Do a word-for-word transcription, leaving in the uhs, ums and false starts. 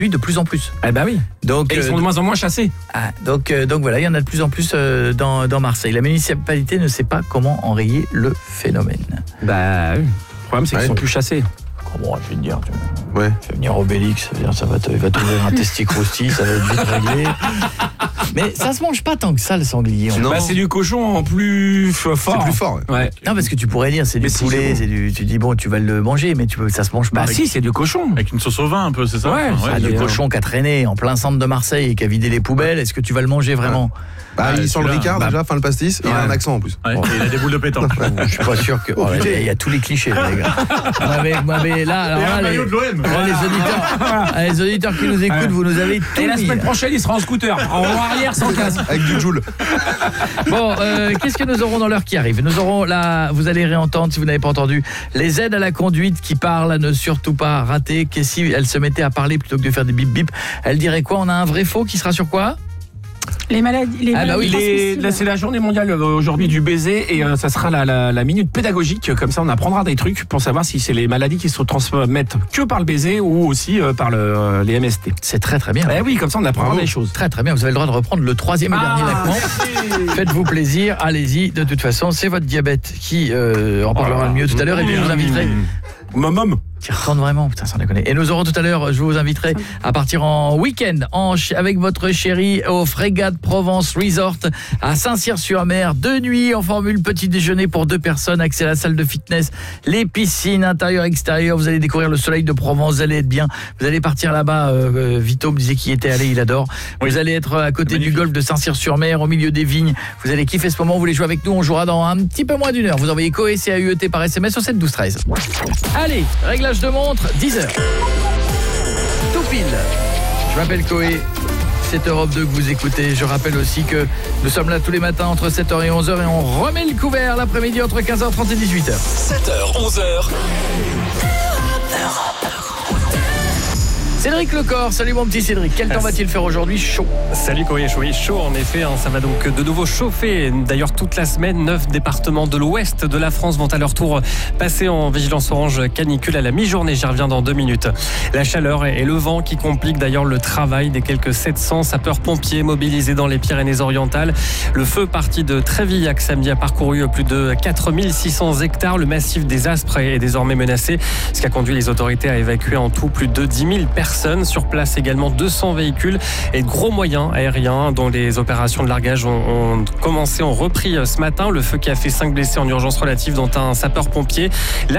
de plus en plus. Eh ben oui. Donc, et ils sont euh, de moins en moins chassés. Ah, donc, euh, donc voilà, il y en a de plus en plus euh, dans, dans Marseille. La municipalité ne sait pas comment enrayer le phénomène. Bah oui. Le problème, c'est qu'ils Ouais. sont plus chassés. Comment je vais te dire tu... Ouais. Fais venir Obélix, ça veut dire, ça va te, il va t'ouvrir un testi croustille, ça va être vite réglé. Mais ça se mange pas tant que ça, le sanglier. Non. Bah, c'est du cochon en plus fort. C'est plus fort. Ouais. Ouais. Non, parce que tu pourrais dire c'est du Mais si, poulet, c'est c'est du, tu dis bon, tu vas le manger, mais tu peux, ça se mange pas. Bah si, c'est du cochon. Avec une sauce au vin un peu, c'est ça? Ouais, Ah, c'est du euh, cochon qui a traîné en plein centre de Marseille et qui a vidé les poubelles, est-ce que tu vas le manger vraiment? Bah, Ouais, il sent le celui-là, Ricard bah, déjà, fin le pastis, et il a un accent en plus. Ouais, et il a des boules de pétanque. Je suis pas sûr que. Oh, là, il y a tous les clichés, là, les gars. Vous m'avez- vous m'avez- là, alors Et là, un les, maillot de l'O M. là, les auditeurs, ah, les auditeurs qui nous écoutent, vous nous avez tout Et la mis. semaine prochaine, il sera en scooter, en roue arrière sans casque. Avec du Joule. Bon, euh, qu'est-ce que nous aurons dans l'heure qui arrive? Nous aurons là, vous allez réentendre si vous n'avez pas entendu, les aides à la conduite qui parlent à ne surtout pas rater. Que si elle se mettait à parler plutôt que de faire des bip bip, elle dirait quoi? On a un vrai faux qui sera sur quoi? Les maladies, les Ah bah oui, maladies Les- transmissibles. là, c'est la journée mondiale euh, aujourd'hui du baiser et euh, ça sera la, la, la minute pédagogique. Comme ça, on apprendra des trucs pour savoir si c'est les maladies qui se transmettent que par le baiser ou aussi euh, par le, euh, les M S T. C'est très très bien. Eh oui, comme ça, on apprendra Bravo. des choses. Très très bien, vous avez le droit de reprendre le troisième et dernier Ah, lacement. Faites-vous plaisir, allez-y. De toute façon, c'est votre diabète qui euh, en parlera le mieux tout à l'heure. Et puis je vous inviterai... Mom, Qui retourne vraiment, putain, sans déconner. Et nous aurons tout à l'heure, je vous inviterai à partir en week-end en ch- avec votre chérie au Frégate Provence Resort à Saint-Cyr-sur-Mer. Deux nuits en formule petit déjeuner pour deux personnes, accès à la salle de fitness, les piscines intérieures, extérieures. Vous allez découvrir le soleil de Provence, vous allez être bien. Vous allez partir là-bas, euh, Vito me disait qu'il y était allé, il adore. Vous allez être à côté du golfe de Saint-Cyr-sur-Mer, au milieu des vignes. Vous allez kiffer ce moment, vous voulez jouer avec nous, on jouera dans un petit peu moins d'une heure. Vous envoyez C O E C A U E T par S M S au sept douze treize. Allez, réglage de montre, dix heures. Tout pile. Je m'appelle Coé. C'est Europe deux que vous écoutez. Je rappelle aussi que nous sommes là tous les matins entre sept heures et onze heures et on remet le couvert l'après-midi entre quinze heures trente et dix-huit heures. sept heures, onze heures. Cédric Lecor, salut mon petit Cédric. Quel temps va-t-il faire aujourd'hui? Chaud. Salut Courrier Chaud, oui, chaud en effet, hein, ça va donc de nouveau chauffer. D'ailleurs toute la semaine, neuf départements de l'ouest de la France vont à leur tour passer en vigilance orange canicule à la mi-journée, j'y reviens dans deux minutes. La chaleur et le vent qui compliquent d'ailleurs le travail des quelques sept cents sapeurs-pompiers mobilisés dans les Pyrénées-Orientales. Le feu parti de Trévillac samedi a parcouru plus de quatre mille six cents hectares. Le massif des Aspres est désormais menacé, ce qui a conduit les autorités à évacuer en tout plus de dix mille personnes. Sur place également deux cents véhicules et de gros moyens aériens dont les opérations de largage ont, ont commencé, ont repris ce matin. Le feu qui a fait cinq blessés en urgence relative dont un sapeur-pompier. La